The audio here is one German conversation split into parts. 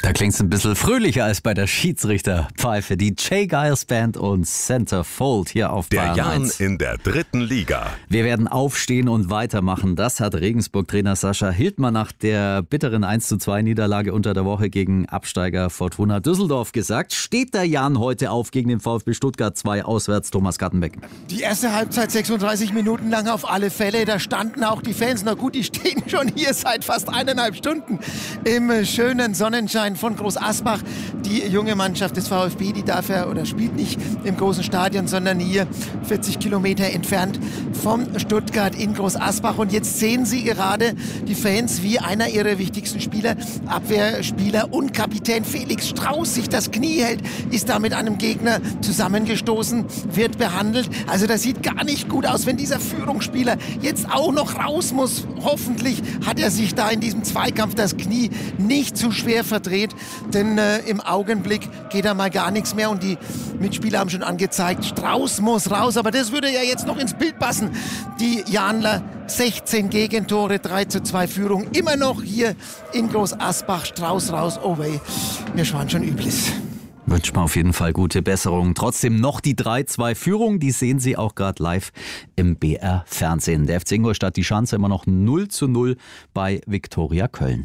Da klingt's ein bisschen fröhlicher als bei der Schiedsrichterpfeife. Die Jay Giles Band und Centerfold hier auf Der Bayern Jan 1. in der 3. Liga. Wir werden aufstehen und weitermachen. Das hat Regensburg-Trainer Sascha Hildmann nach der bitteren 1:2 Niederlage unter der Woche gegen Absteiger Fortuna Düsseldorf gesagt. Steht der Jan heute auf gegen den VfB Stuttgart 2 auswärts, Thomas Kattenbeck? Die erste Halbzeit 36 Minuten lang auf alle Fälle. Da standen auch die Fans. Na gut, die stehen schon hier seit fast 1,5 Stunden im schönen Sonnenschein von Groß Asbach. Die junge Mannschaft des VfB, die darf ja oder spielt nicht im großen Stadion, sondern hier 40 Kilometer entfernt vom Stuttgart in Groß Asbach. Und jetzt sehen Sie gerade die Fans, wie einer ihrer wichtigsten Spieler, Abwehrspieler und Kapitän Felix Strauß, sich das Knie hält, ist da mit einem Gegner zusammengestoßen, wird behandelt. Also das sieht gar nicht gut aus, wenn dieser Führungsspieler jetzt auch noch raus muss. Hoffentlich hat er sich da in diesem Zweikampf das Knie nicht zu schwer verdreht, denn im Augenblick geht da mal gar nichts mehr und die Mitspieler haben schon angezeigt, Strauß muss raus, aber das würde ja jetzt noch ins Bild passen. Die Janler 16 Gegentore, 3:2 Führung, immer noch hier in Groß Asbach, Strauß raus, oh weh, mir schwan schon Übles. Wünscht man auf jeden Fall gute Besserung. Trotzdem noch die 3:2 Führung, die sehen Sie auch gerade live im BR Fernsehen. Der FC Ingolstadt die Chance immer noch 0:0 bei Viktoria Köln.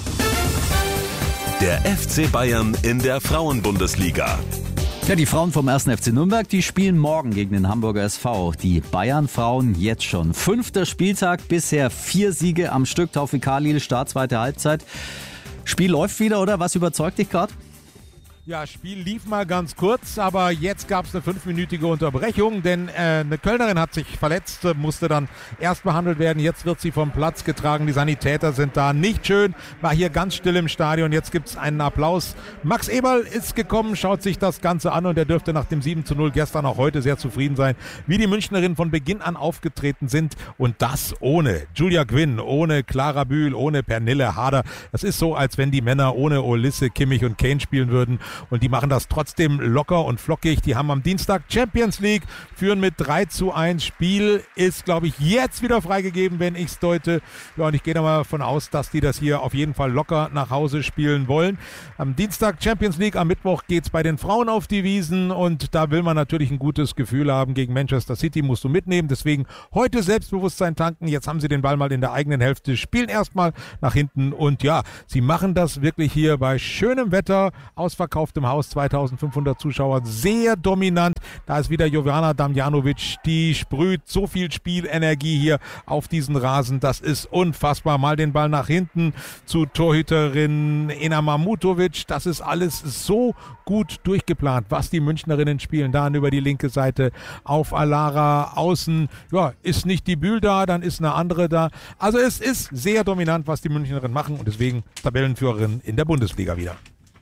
Der FC Bayern in der Frauenbundesliga. Ja, die Frauen vom 1. FC Nürnberg, die spielen morgen gegen den Hamburger SV. Die Bayern-Frauen jetzt schon. 5. Spieltag, bisher 4 Siege am Stück. Taufik Khalil, Start, 2. Halbzeit. Spiel läuft wieder, oder? Was überzeugt dich gerade? Ja, Spiel lief mal ganz kurz, aber jetzt gab es eine 5-minütige Unterbrechung, denn eine Kölnerin hat sich verletzt, musste dann erst behandelt werden. Jetzt wird sie vom Platz getragen, die Sanitäter sind da. Nicht schön, war hier ganz still im Stadion. Jetzt gibt es einen Applaus. Max Eberl ist gekommen, schaut sich das Ganze an und er dürfte nach dem 7:0 gestern auch heute sehr zufrieden sein, wie die Münchnerinnen von Beginn an aufgetreten sind. Und das ohne Julia Quinn, ohne Clara Bühl, ohne Pernille Harder. Das ist so, als wenn die Männer ohne Ulisse, Kimmich und Kane spielen würden. Und die machen das trotzdem locker und flockig. Die haben am Dienstag Champions League, führen mit 3:1. Spiel ist, glaube ich, jetzt wieder freigegeben, wenn ich es deute. Ja, und ich gehe da mal davon aus, dass die das hier auf jeden Fall locker nach Hause spielen wollen. Am Dienstag Champions League, am Mittwoch geht es bei den Frauen auf die Wiesen. Und da will man natürlich ein gutes Gefühl haben. Gegen Manchester City musst du mitnehmen. Deswegen heute Selbstbewusstsein tanken. Jetzt haben sie den Ball mal in der eigenen Hälfte, spielen erstmal nach hinten. Und ja, sie machen das wirklich hier bei schönem Wetter, ausverkauft im Haus, 2500 Zuschauer, sehr dominant. Da ist wieder Jovana Damjanovic, die sprüht so viel Spielenergie hier auf diesen Rasen. Das ist unfassbar. Mal den Ball nach hinten zu Torhüterin Ena Mamutovic. Das ist alles so gut durchgeplant, was die Münchnerinnen spielen. Dann über die linke Seite auf Alara außen. Ja, ist nicht die Bühl da, dann ist eine andere da. Also es ist sehr dominant, was die Münchnerinnen machen und deswegen Tabellenführerin in der Bundesliga wieder.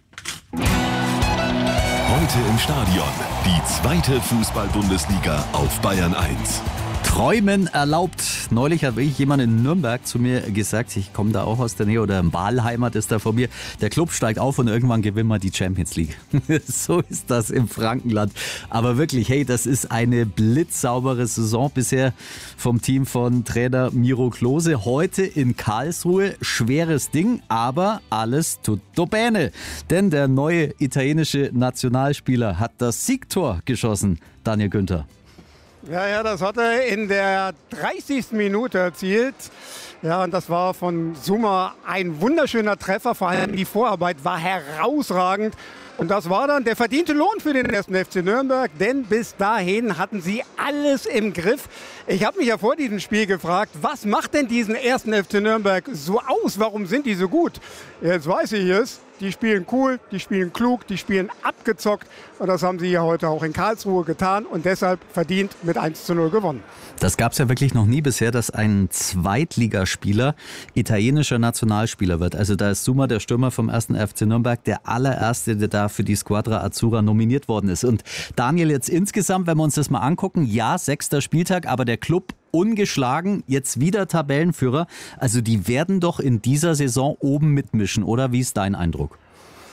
Heute im Stadion. Die 2. Fußball-Bundesliga auf Bayern 1. Träumen erlaubt. Neulich hat wirklich jemand in Nürnberg zu mir gesagt, ich komme da auch aus der Nähe, oder im Wahlheimat ist da vor mir, der Club steigt auf und irgendwann gewinnen wir die Champions League. So ist das im Frankenland. Aber wirklich, hey, das ist eine blitzsaubere Saison bisher vom Team von Trainer Miro Klose. Heute in Karlsruhe, schweres Ding, aber alles tutto bene. Denn der neue italienische Nationalspieler hat das Siegtor geschossen, Daniel Günther. Ja, das hat er in der 30. Minute erzielt. Ja, und das war von Summer ein wunderschöner Treffer. Vor allem die Vorarbeit war herausragend. Und das war dann der verdiente Lohn für den 1. FC Nürnberg, denn bis dahin hatten sie alles im Griff. Ich habe mich ja vor diesem Spiel gefragt, was macht denn diesen 1. FC Nürnberg so aus? Warum sind die so gut? Jetzt weiß ich es. Die spielen cool, die spielen klug, die spielen abgezockt. Und das haben sie ja heute auch in Karlsruhe getan und deshalb verdient mit 1:0 gewonnen. Das gab es ja wirklich noch nie bisher, dass ein Zweitligaspieler italienischer Nationalspieler wird. Also da ist Summa, der Stürmer vom 1. FC Nürnberg, der allererste, der da für die Squadra Azzurra nominiert worden ist. Und Daniel, jetzt insgesamt, wenn wir uns das mal angucken, ja, 6. Spieltag, aber der Club ungeschlagen, jetzt wieder Tabellenführer. Also die werden doch in dieser Saison oben mitmischen, oder? Wie ist dein Eindruck?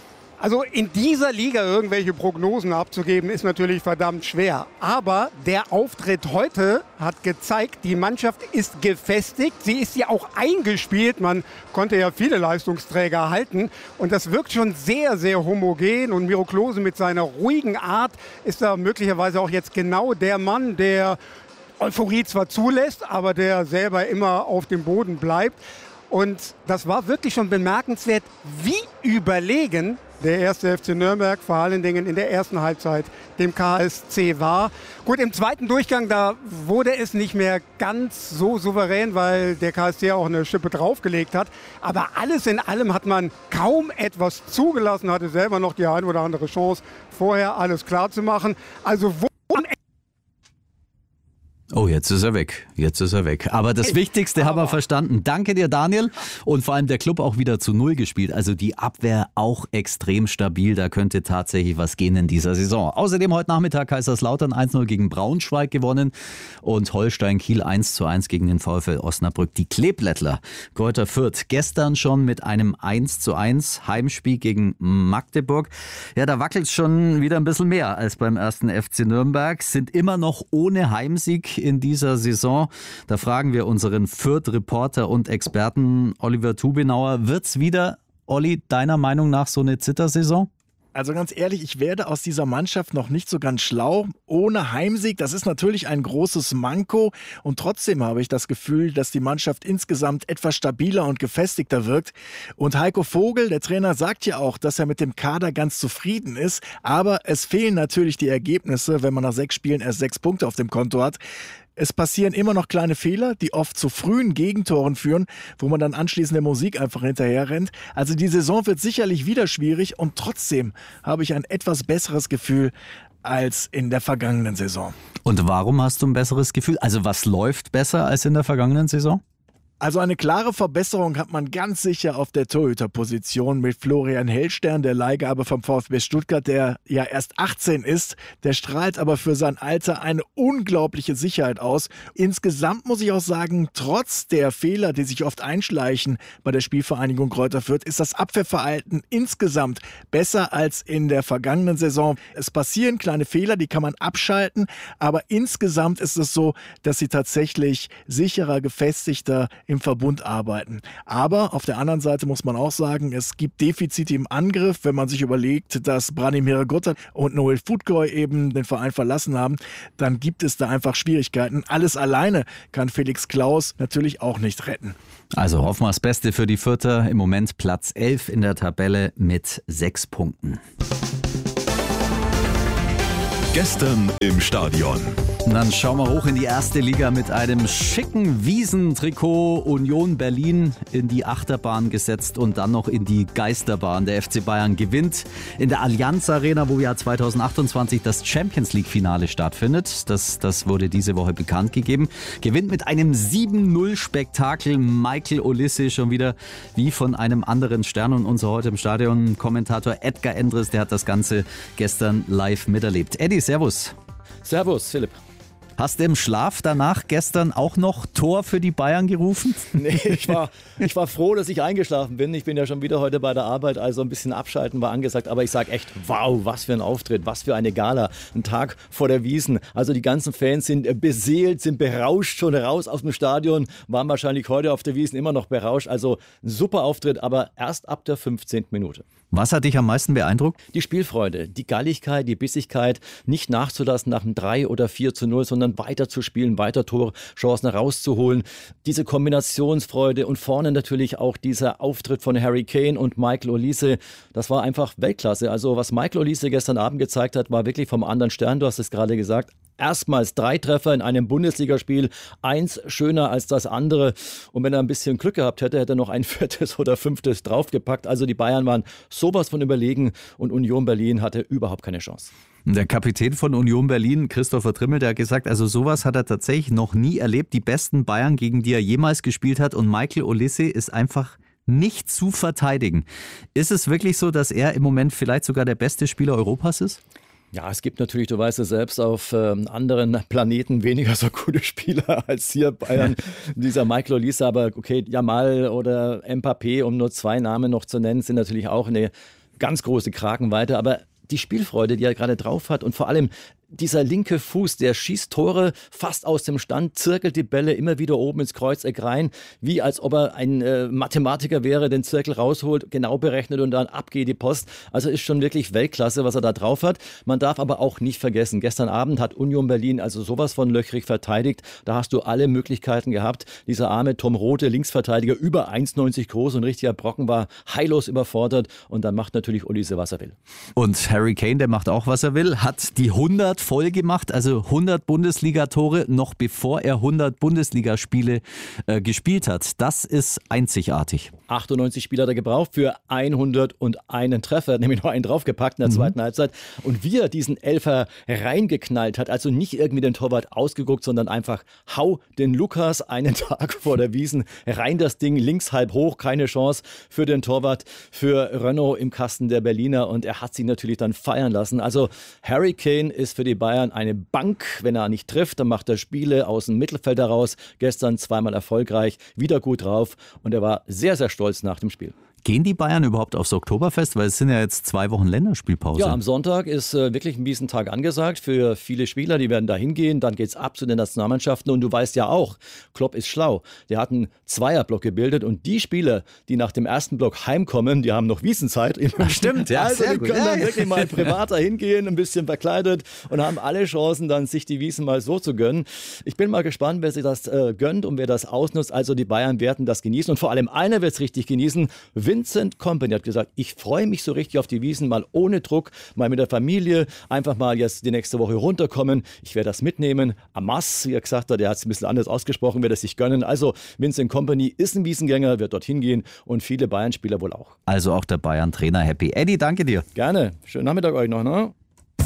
Also in dieser Liga irgendwelche Prognosen abzugeben, ist natürlich verdammt schwer. Aber der Auftritt heute hat gezeigt, die Mannschaft ist gefestigt. Sie ist ja auch eingespielt. Man konnte ja viele Leistungsträger halten. Und das wirkt schon sehr, sehr homogen. Und Miro Klose mit seiner ruhigen Art ist da möglicherweise auch jetzt genau der Mann, der Euphorie zwar zulässt, aber der selber immer auf dem Boden bleibt. Und das war wirklich schon bemerkenswert, wie überlegen der erste FC Nürnberg vor allen Dingen in der ersten Halbzeit dem KSC war. Gut, im zweiten Durchgang, da wurde es nicht mehr ganz so souverän, weil der KSC auch eine Schippe draufgelegt hat. Aber alles in allem hat man kaum etwas zugelassen, hatte selber noch die ein oder andere Chance, vorher alles klar zu machen. Also wo Oh, jetzt ist er weg. Jetzt ist er weg. Aber das Wichtigste haben wir verstanden. Danke dir, Daniel. Und vor allem der Club auch wieder zu Null gespielt. Also die Abwehr auch extrem stabil. Da könnte tatsächlich was gehen in dieser Saison. Außerdem heute Nachmittag Kaiserslautern 1-0 gegen Braunschweig gewonnen. Und Holstein Kiel 1-1 gegen den VfL Osnabrück. Die Kleeblättler Greuther Fürth gestern schon mit einem 1-1 Heimspiel gegen Magdeburg. Ja, da wackelt es schon wieder ein bisschen mehr als beim ersten FC Nürnberg. Sind immer noch ohne Heimsieg in dieser Saison. Da fragen wir unseren Fürth-Reporter und Experten Oliver Tubinauer. Wird's wieder, Olli, deiner Meinung nach so eine Zittersaison? Also ganz ehrlich, ich werde aus dieser Mannschaft noch nicht so ganz schlau. Ohne Heimsieg, das ist natürlich ein großes Manko. Und trotzdem habe ich das Gefühl, dass die Mannschaft insgesamt etwas stabiler und gefestigter wirkt. Und Heiko Vogel, der Trainer, sagt ja auch, dass er mit dem Kader ganz zufrieden ist. Aber es fehlen natürlich die Ergebnisse, wenn man nach 6 Spielen erst 6 Punkte auf dem Konto hat. Es passieren immer noch kleine Fehler, die oft zu frühen Gegentoren führen, wo man dann anschließend der Musik einfach hinterher rennt. Also die Saison wird sicherlich wieder schwierig und trotzdem habe ich ein etwas besseres Gefühl als in der vergangenen Saison. Und warum hast du ein besseres Gefühl? Also was läuft besser als in der vergangenen Saison? Also eine klare Verbesserung hat man ganz sicher auf der Torhüterposition mit Florian Hellstern, der Leihgabe vom VfB Stuttgart, der ja erst 18 ist. Der strahlt aber für sein Alter eine unglaubliche Sicherheit aus. Insgesamt muss ich auch sagen, trotz der Fehler, die sich oft einschleichen bei der Spielvereinigung Greuther Fürth, ist das Abwehrverhalten insgesamt besser als in der vergangenen Saison. Es passieren kleine Fehler, die kann man abschalten, aber insgesamt ist es so, dass sie tatsächlich sicherer, gefestigter im Verbund arbeiten. Aber auf der anderen Seite muss man auch sagen, es gibt Defizite im Angriff, wenn man sich überlegt, dass Branimir Gotthard und Noel Futgoy eben den Verein verlassen haben, dann gibt es da einfach Schwierigkeiten. Alles alleine kann Felix Klaus natürlich auch nicht retten. Also hoffen wir das Beste für die Fürther. Im Moment Platz 11 in der Tabelle mit 6 Punkten. Gestern im Stadion. Dann schauen wir hoch in die erste Liga mit einem schicken Wiesentrikot. Union Berlin in die Achterbahn gesetzt und dann noch in die Geisterbahn. Der FC Bayern gewinnt in der Allianz Arena, wo ja 2028 das Champions League Finale stattfindet. Das wurde diese Woche bekannt gegeben. Gewinnt mit einem 7-0 Spektakel. Michael Olise schon wieder wie von einem anderen Stern. Und unser heute im Stadion Kommentator Edgar Endres, der hat das Ganze gestern live miterlebt. Eddie, servus. Servus, Philipp. Hast du im Schlaf danach gestern auch noch Tor für die Bayern gerufen? Nee, ich war froh, dass ich eingeschlafen bin. Ich bin ja schon wieder heute bei der Arbeit, also ein bisschen abschalten war angesagt. Aber ich sage echt, wow, was für ein Auftritt, was für eine Gala. Ein Tag vor der Wiesn. Also die ganzen Fans sind beseelt, sind berauscht schon raus aus dem Stadion. Waren wahrscheinlich heute auf der Wiesn immer noch berauscht. Also ein super Auftritt, aber erst ab der 15. Minute. Was hat dich am meisten beeindruckt? Die Spielfreude, die Galligkeit, die Bissigkeit, nicht nachzulassen nach einem 3 oder 4-0, sondern weiter zu spielen, weiter Torchancen rauszuholen. Diese Kombinationsfreude und vorne natürlich auch dieser Auftritt von Harry Kane und Michael Olise, das war einfach Weltklasse. Also was Michael Olise gestern Abend gezeigt hat, war wirklich vom anderen Stern, du hast es gerade gesagt. Erstmals 3 Treffer in einem Bundesligaspiel, 1 schöner als das andere. Und wenn er ein bisschen Glück gehabt hätte, hätte er noch ein 4. oder 5. draufgepackt. Also die Bayern waren sowas von überlegen und Union Berlin hatte überhaupt keine Chance. Der Kapitän von Union Berlin, Christopher Trimmel, der hat gesagt, also sowas hat er tatsächlich noch nie erlebt. Die besten Bayern, gegen die er jemals gespielt hat. Und Michael Olise ist einfach nicht zu verteidigen. Ist es wirklich so, dass er im Moment vielleicht sogar der beste Spieler Europas ist? Ja, es gibt natürlich, du weißt es selbst, auf anderen Planeten weniger so gute Spieler als hier Bayern. Dieser Michael Olise, aber okay, Yamal oder Mbappé, um nur 2 Namen noch zu nennen, sind natürlich auch eine ganz große Kragenweite, aber die Spielfreude, die er gerade drauf hat und vor allem dieser linke Fuß, der schießt Tore fast aus dem Stand, zirkelt die Bälle immer wieder oben ins Kreuzeck rein, wie als ob er ein Mathematiker wäre, den Zirkel rausholt, genau berechnet und dann ab geht die Post. Also ist schon wirklich Weltklasse, was er da drauf hat. Man darf aber auch nicht vergessen, gestern Abend hat Union Berlin also sowas von löchrig verteidigt. Da hast du alle Möglichkeiten gehabt. Dieser arme Tom Rothe, Linksverteidiger, über 1,90 groß und richtiger Brocken, war heillos überfordert. Und dann macht natürlich Olise, was er will. Und Harry Kane, der macht auch, was er will, hat die 100 voll gemacht, also 100 Bundesliga-Tore, noch bevor er 100 Bundesligaspiele gespielt hat. Das ist einzigartig. 98 Spieler hat er gebraucht für 101 Treffer, er hat nämlich noch einen draufgepackt in der zweiten Halbzeit. Und wie er diesen Elfer reingeknallt hat, also nicht irgendwie den Torwart ausgeguckt, sondern einfach hau den Lukas einen Tag vor der Wiesn rein das Ding, links halb hoch, keine Chance für den Torwart, für Renault im Kasten der Berliner und er hat sich natürlich dann feiern lassen. Also Harry Kane ist für die Bayern eine Bank. Wenn er nicht trifft, dann macht er Spiele aus dem Mittelfeld heraus. Gestern zweimal erfolgreich, wieder gut drauf und er war sehr, sehr stolz nach dem Spiel. Gehen die Bayern überhaupt aufs Oktoberfest? Weil es sind ja jetzt 2 Wochen Länderspielpause. Ja, am Sonntag ist wirklich ein Wiesentag angesagt für viele Spieler. Die werden da hingehen. Dann geht's ab zu den Nationalmannschaften. Und du weißt ja auch, Klopp ist schlau. Der hat einen Zweierblock gebildet. Und die Spieler, die nach dem ersten Block heimkommen, die haben noch Wiesenzeit. Stimmt, ja, also sehr die gut. können dann wirklich mal privat da hingehen, ein bisschen verkleidet und haben alle Chancen, dann sich die Wiesn mal so zu gönnen. Ich bin mal gespannt, wer sich das gönnt und wer das ausnutzt. Also die Bayern werden das genießen. Und vor allem einer wird es richtig genießen. Vincent Kompany hat gesagt, ich freue mich so richtig auf die Wiesn, mal ohne Druck, mal mit der Familie, einfach mal jetzt die nächste Woche runterkommen. Ich werde das mitnehmen. Amas, wie er gesagt hat, der hat es ein bisschen anders ausgesprochen, wird es sich gönnen. Also Vincent Kompany ist ein Wiesengänger, wird dorthin gehen und viele Bayern-Spieler wohl auch. Also auch der Bayern-Trainer happy. Eddie, danke dir. Gerne. Schönen Nachmittag euch noch, ne?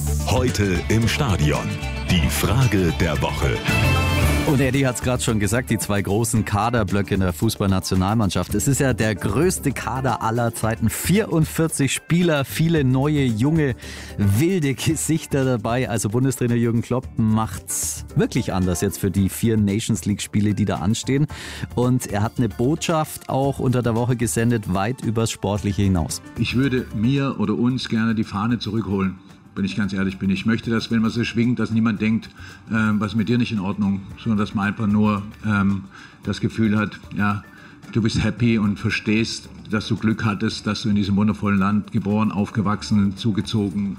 Heute im Stadion. Die Frage der Woche. Und Eddie hat es gerade schon gesagt, die 2 großen Kaderblöcke in der Fußballnationalmannschaft. Es ist ja der größte Kader aller Zeiten. 44 Spieler, viele neue, junge, wilde Gesichter dabei. Also Bundestrainer Jürgen Klopp macht's wirklich anders jetzt für die 4 Nations League Spiele, die da anstehen. Und er hat eine Botschaft auch unter der Woche gesendet, weit übers Sportliche hinaus. Ich würde mir oder uns gerne die Fahne zurückholen. Wenn ich ganz ehrlich bin. Ich möchte, dass, wenn man so schwingt, dass niemand denkt, was mit dir nicht in Ordnung, sondern dass man einfach nur das Gefühl hat, ja, du bist happy und verstehst, dass du Glück hattest, dass du in diesem wundervollen Land geboren, aufgewachsen, zugezogen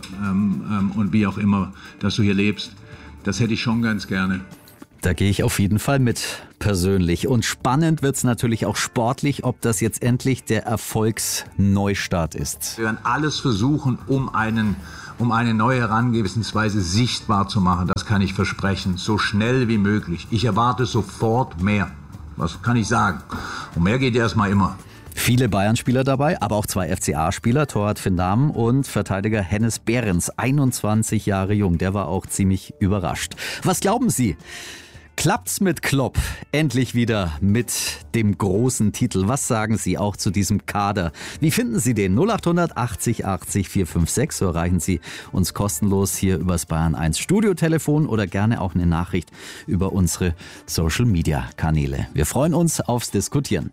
und wie auch immer, dass du hier lebst. Das hätte ich schon ganz gerne. Da gehe ich auf jeden Fall mit, persönlich. Und spannend wird es natürlich auch sportlich, ob das jetzt endlich der Erfolgsneustart ist. Wir werden alles versuchen, um eine neue Herangehensweise sichtbar zu machen. Das kann ich versprechen, so schnell wie möglich. Ich erwarte sofort mehr. Was kann ich sagen? Und mehr geht erstmal immer. Viele Bayern-Spieler dabei, aber auch 2 FCA-Spieler, Torwart Finn Dahmen und Verteidiger Hennes Behrens, 21 Jahre jung. Der war auch ziemlich überrascht. Was glauben Sie? Klappt's mit Klopp endlich wieder mit dem großen Titel? Was sagen Sie auch zu diesem Kader? Wie finden Sie den? 0800 80 80 456. So erreichen Sie uns kostenlos hier übers Bayern 1 Studiotelefon oder gerne auch eine Nachricht über unsere Social-Media-Kanäle. Wir freuen uns aufs Diskutieren.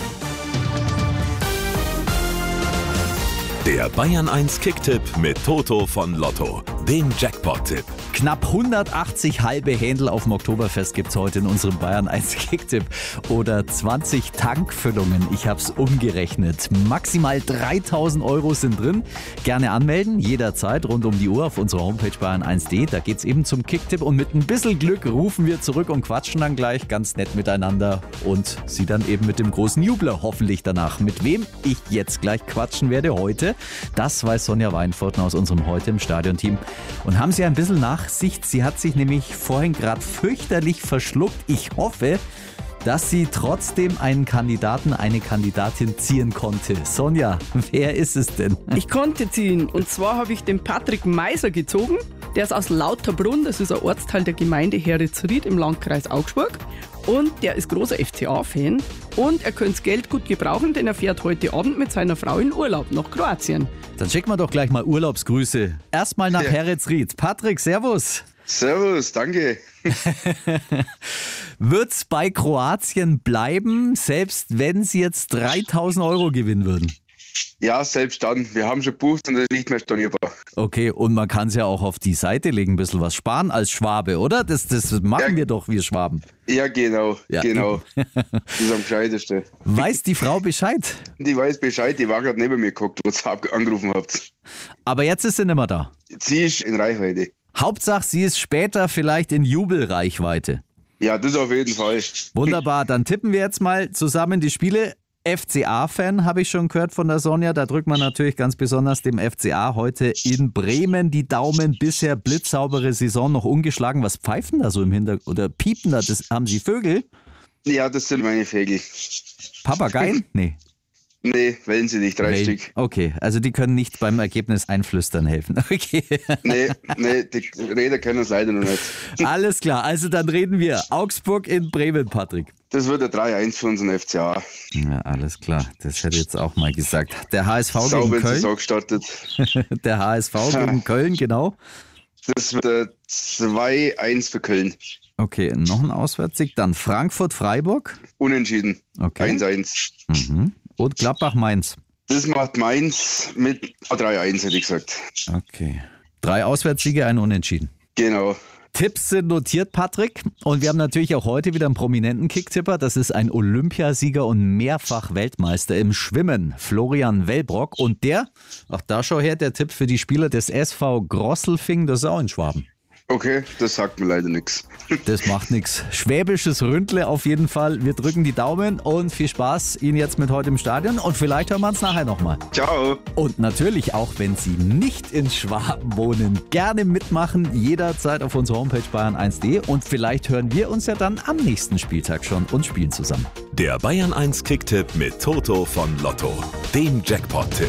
Der Bayern 1 Kicktipp mit Toto von Lotto, dem Jackpot-Tipp. Knapp 180 halbe Händel auf dem Oktoberfest gibt's heute in unserem Bayern 1 Kicktipp. Oder 20 Tankfüllungen. Ich hab's umgerechnet. Maximal 3.000 € sind drin. Gerne anmelden, jederzeit rund um die Uhr auf unserer Homepage bayern1.de. Da geht's eben zum Kicktipp und mit ein bisschen Glück rufen wir zurück und quatschen dann gleich ganz nett miteinander. Und Sie dann eben mit dem großen Jubler hoffentlich danach. Mit wem ich jetzt gleich quatschen werde heute, das weiß Sonja Weinfurten aus unserem Heute im Stadion-Team. Und haben Sie ein bisschen Nachsicht? Sie hat sich nämlich vorhin gerade fürchterlich verschluckt. Ich hoffe, dass sie trotzdem einen Kandidaten, eine Kandidatin ziehen konnte. Sonja, wer ist es denn? Ich konnte ziehen. Und zwar habe ich den Patrick Meiser gezogen. Der ist aus Lauterbrunn, das ist ein Ortsteil der Gemeinde Herritzried im Landkreis Augsburg. Und der ist großer FCA-Fan. Und er könnte das Geld gut gebrauchen, denn er fährt heute Abend mit seiner Frau in Urlaub nach Kroatien. Dann schicken wir doch gleich mal Urlaubsgrüße. Erstmal nach Herritzried. Patrick, servus. Servus, danke. Wird's bei Kroatien bleiben, selbst wenn Sie jetzt 3.000 € gewinnen würden? Ja, selbst dann. Wir haben schon gebucht und es ist nicht mehr stornierbar. Okay, und man kann es ja auch auf die Seite legen, ein bisschen was sparen als Schwabe, oder? Das machen wir doch, wir Schwaben. Ja, genau. Das ist am gescheitesten. Weiß die Frau Bescheid? Die weiß Bescheid, die war gerade neben mir geguckt, wo ihr angerufen habt. Aber jetzt ist sie nicht mehr da. Sie ist in Reichweite. Hauptsache, sie ist später vielleicht in Jubelreichweite. Ja, das auf jeden Fall. Wunderbar, dann tippen wir jetzt mal zusammen die Spiele. FCA-Fan habe ich schon gehört von der Sonja. Da drückt man natürlich ganz besonders dem FCA heute in Bremen die Daumen. Bisher blitzsaubere Saison, noch ungeschlagen. Was pfeifen da so im Hintergrund? Oder piepen da? Haben Sie Vögel? Ja, das sind meine Vögel. Papageien? Nee. Nee, wählen Sie nicht, 3 Stück. Okay, also die können nicht beim Ergebnis einflüstern helfen. Okay. Nee, die Räder können es leider noch nicht. Alles klar, also dann reden wir. Augsburg in Bremen, Patrick. Das wird ein 3-1 für unseren FCA. Ja, alles klar, das hätte ich jetzt auch mal gesagt. Der HSV gegen Köln. Saison gestartet. Der HSV gegen Köln, genau. Das wird ein 2-1 für Köln. Okay, noch ein Auswärtssieg. Dann Frankfurt-Freiburg. Unentschieden. Okay. 1-1. Mhm. Und Gladbach-Mainz. Das macht Mainz mit 3-1, hätte ich gesagt. Okay. 3 Auswärtssiege, ein Unentschieden. Genau. Tipps sind notiert, Patrick. Und wir haben natürlich auch heute wieder einen prominenten Kicktipper. Das ist ein Olympiasieger und mehrfach Weltmeister im Schwimmen, Florian Wellbrock. Und der, da schau her, der Tipp für die Spieler des SV Grosselfing, das ist auch in Schwaben. Okay, das sagt mir leider nichts. Das macht nichts. Schwäbisches Ründle auf jeden Fall. Wir drücken die Daumen und viel Spaß Ihnen jetzt mit heute im Stadion. Und vielleicht hören wir uns nachher nochmal. Ciao. Und natürlich auch, wenn Sie nicht in Schwaben wohnen, gerne mitmachen. Jederzeit auf unserer Homepage bayern1.de. Und vielleicht hören wir uns ja dann am nächsten Spieltag schon und spielen zusammen. Der Bayern 1 Kicktipp mit Toto von Lotto, dem Jackpot-Tipp.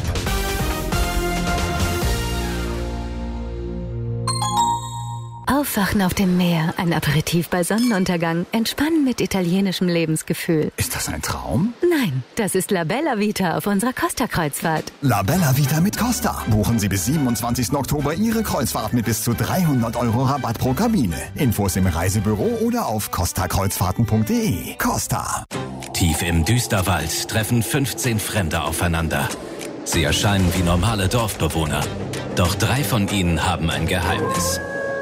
Aufwachen auf dem Meer, ein Aperitif bei Sonnenuntergang, entspannen mit italienischem Lebensgefühl. Ist das ein Traum? Nein, das ist La Bella Vita auf unserer Costa-Kreuzfahrt. La Bella Vita mit Costa. Buchen Sie bis 27. Oktober Ihre Kreuzfahrt mit bis zu 300 € Rabatt pro Kabine. Infos im Reisebüro oder auf costakreuzfahrten.de. Costa. Tief im Düsterwald treffen 15 Fremde aufeinander. Sie erscheinen wie normale Dorfbewohner. Doch 3 von ihnen haben ein Geheimnis.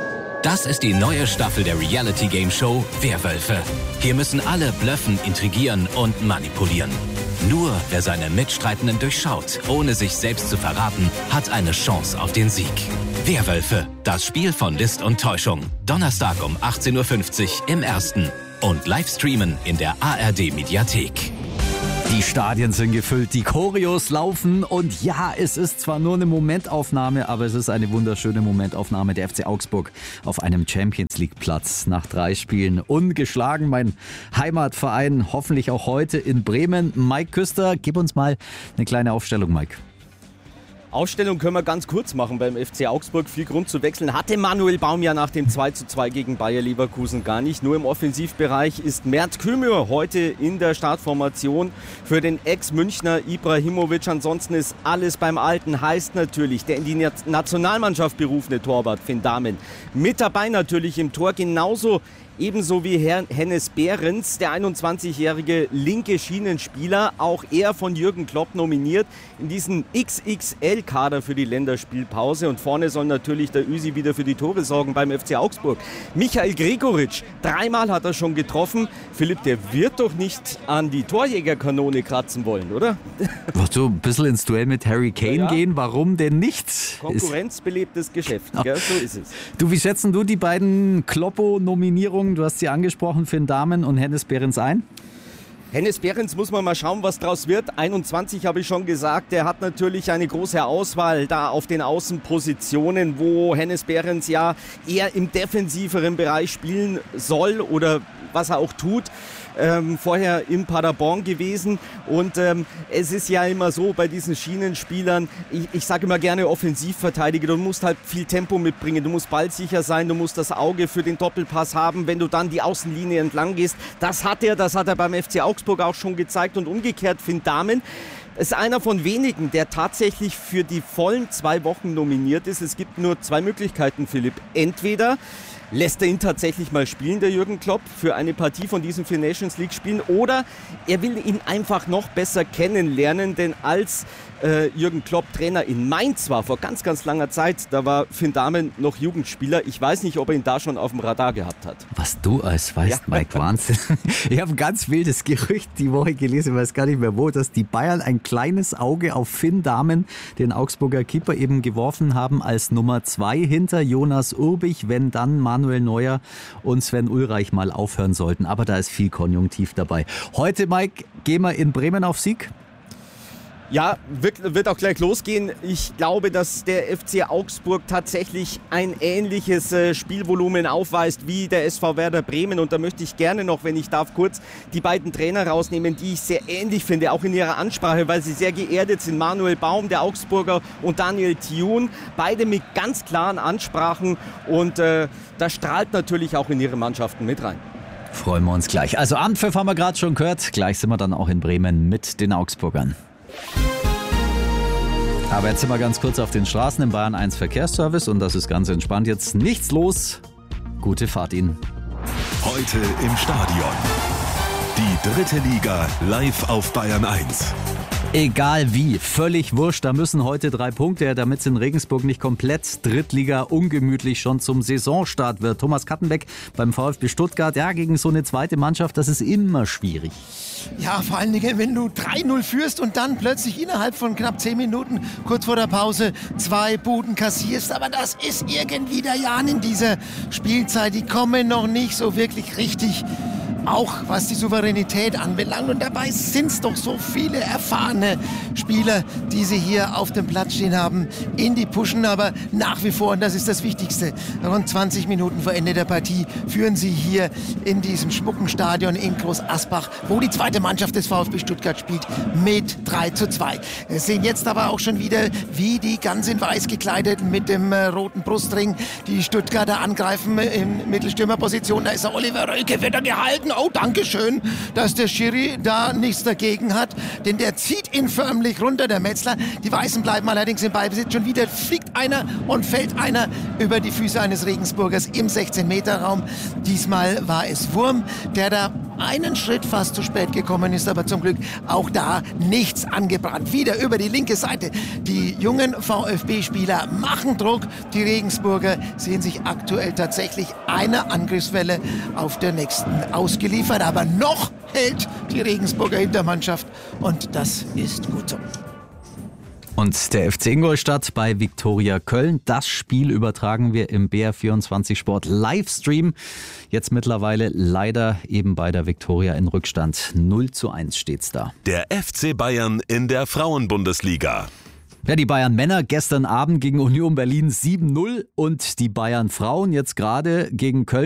Das ist die neue Staffel der Reality-Game-Show Werwölfe. Hier müssen alle bluffen, intrigieren und manipulieren. Nur wer seine Mitstreitenden durchschaut, ohne sich selbst zu verraten, hat eine Chance auf den Sieg. Werwölfe, das Spiel von List und Täuschung. Donnerstag um 18.50 Uhr im Ersten. Und Livestreamen in der ARD-Mediathek. Die Stadien sind gefüllt, die Choreos laufen und ja, es ist zwar nur eine Momentaufnahme, aber es ist eine wunderschöne Momentaufnahme der FC Augsburg auf einem Champions-League-Platz nach 3 Spielen. Ungeschlagen, mein Heimatverein, hoffentlich auch heute in Bremen. Mike Küster, gib uns mal eine kleine Aufstellung, Mike. Aufstellung können wir ganz kurz machen beim FC Augsburg. Viel Grund zu wechseln hatte Manuel Baum ja nach dem 2:2 gegen Bayer Leverkusen gar nicht. Nur im Offensivbereich ist Mert Kümmür heute in der Startformation für den Ex-Münchner Ibrahimovic. Ansonsten ist alles beim Alten. Heißt natürlich, der in die Nationalmannschaft berufene Torwart Finn Dahmen. Mit dabei natürlich im Tor genauso ebenso wie Herr Hennes Behrens, der 21-jährige linke Schienenspieler, auch er von Jürgen Klopp nominiert in diesen XXL-Kader für die Länderspielpause. Und vorne soll natürlich der Üsi wieder für die Tore sorgen beim FC Augsburg. Michael Gregoritsch, 3-mal hat er schon getroffen. Philipp, der wird doch nicht an die Torjägerkanone kratzen wollen, oder? Willst du ein bisschen ins Duell mit Harry Kane gehen? Warum denn nicht? Konkurrenzbelebtes Geschäft, gell? So ist es. Du, wie schätzen du die beiden Kloppo-Nominierungen? Du hast sie angesprochen, Finn Dahmen und Hennes Behrens ein? Hennes Behrens muss man mal schauen, was draus wird. 21 habe ich schon gesagt. Der hat natürlich eine große Auswahl da auf den Außenpositionen, wo Hennes Behrens ja eher im defensiveren Bereich spielen soll oder was er auch tut. Vorher in Paderborn gewesen und es ist ja immer so bei diesen Schienenspielern, ich sage immer gerne Offensivverteidiger, du musst halt viel Tempo mitbringen, du musst ballsicher sein, du musst das Auge für den Doppelpass haben, wenn du dann die Außenlinie entlang gehst. Das hat er beim FC Augsburg auch schon gezeigt und umgekehrt Finn Dahmen ist einer von wenigen, der tatsächlich für die vollen 2 Wochen nominiert ist. Es gibt nur 2 Möglichkeiten, Philipp. Entweder lässt er ihn tatsächlich mal spielen, der Jürgen Klopp, für eine Partie von diesen 4 Nations League Spielen, oder er will ihn einfach noch besser kennenlernen, denn als Jürgen Klopp Trainer in Mainz war, vor ganz, ganz langer Zeit, da war Finn Dahmen noch Jugendspieler. Ich weiß nicht, ob er ihn da schon auf dem Radar gehabt hat. Was du alles weißt, Mike, Wahnsinn. Ich habe ein ganz wildes Gerücht die Woche gelesen, ich weiß gar nicht mehr wo, dass die Bayern ein kleines Auge auf Finn Dahmen, den Augsburger Keeper, eben geworfen haben als Nummer 2 hinter Jonas Urbich, wenn dann Manuel Neuer und Sven Ulreich mal aufhören sollten. Aber da ist viel Konjunktiv dabei. Heute, Mike, gehen wir in Bremen auf Sieg? Ja, wird auch gleich losgehen. Ich glaube, dass der FC Augsburg tatsächlich ein ähnliches Spielvolumen aufweist wie der SV Werder Bremen. Und da möchte ich gerne noch, wenn ich darf, kurz die beiden Trainer rausnehmen, die ich sehr ähnlich finde, auch in ihrer Ansprache, weil sie sehr geerdet sind. Manuel Baum, der Augsburger, und Daniel Thioune, beide mit ganz klaren Ansprachen. Und das strahlt natürlich auch in ihre Mannschaften mit rein. Freuen wir uns gleich. Also Anpfiff haben wir gerade schon gehört. Gleich sind wir dann auch in Bremen mit den Augsburgern. Aber jetzt sind wir ganz kurz auf den Straßen im Bayern 1 Verkehrsservice und das ist ganz entspannt. Jetzt nichts los. Gute Fahrt Ihnen. Heute im Stadion. Die 3. Liga live auf Bayern 1. Egal wie, völlig wurscht, da müssen heute 3 Punkte her, damit es in Regensburg nicht komplett Drittliga ungemütlich schon zum Saisonstart wird. Thomas Kattenbeck beim VfB Stuttgart, ja, gegen so eine zweite Mannschaft, das ist immer schwierig. Ja, vor allen Dingen, wenn du 3-0 führst und dann plötzlich innerhalb von knapp 10 Minuten, kurz vor der Pause, 2 Buden kassierst. Aber das ist irgendwie der Jan in dieser Spielzeit. Die kommen noch nicht so wirklich richtig, auch was die Souveränität anbelangt. Und dabei sind es doch so viele erfahrene Spieler, die sie hier auf dem Platz stehen haben, in die pushen. Aber nach wie vor, und das ist das Wichtigste, rund 20 Minuten vor Ende der Partie führen sie hier in diesem schmucken Stadion in Groß Asbach, wo die zweite Mannschaft des VfB Stuttgart spielt, mit 3:2. Wir sehen jetzt aber auch schon wieder, wie die ganz in weiß gekleideten mit dem roten Brustring die Stuttgarter angreifen in Mittelstürmerposition. Da ist der Oliver Rölke, wird er gehalten. Oh, danke schön, dass der Schiri da nichts dagegen hat, denn der zieht ihn förmlich runter, der Metzler. Die Weißen bleiben allerdings im Ballbesitz. Schon wieder fliegt einer und fällt einer über die Füße eines Regensburgers im 16-Meter-Raum. Diesmal war es Wurm, der da einen Schritt fast zu spät gekommen ist, aber zum Glück auch da nichts angebrannt. Wieder über die linke Seite. Die jungen VfB-Spieler machen Druck. Die Regensburger sehen sich aktuell tatsächlich einer Angriffswelle auf der nächsten ausgeliefert. Aber noch hält die Regensburger Hintermannschaft und das ist gut so. Und der FC Ingolstadt bei Viktoria Köln. Das Spiel übertragen wir im BR24 Sport Livestream. Jetzt mittlerweile leider eben bei der Viktoria in Rückstand. 0:1 steht's da. Der FC Bayern in der Frauenbundesliga. Ja, die Bayern Männer gestern Abend gegen Union Berlin 7:0 und die Bayern Frauen jetzt gerade gegen Köln